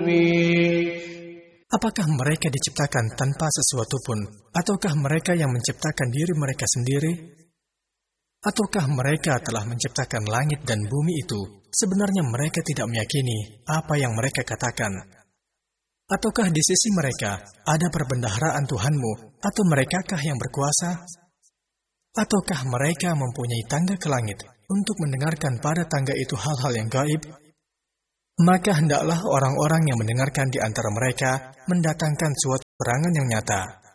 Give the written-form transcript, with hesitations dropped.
Apakah mereka diciptakan tanpa sesuatu pun? Ataukah mereka yang menciptakan diri mereka sendiri? Ataukah mereka telah menciptakan langit dan bumi itu? Sebenarnya mereka tidak meyakini apa yang mereka katakan. Ataukah di sisi mereka ada perbendaharaan Tuhanmu? Atau merekakah yang berkuasa? Ataukah mereka mempunyai tangga ke langit untuk mendengarkan pada tangga itu hal-hal yang gaib? Maka hendaklah orang-orang yang mendengarkan di antara mereka mendatangkan suatu perangan yang nyata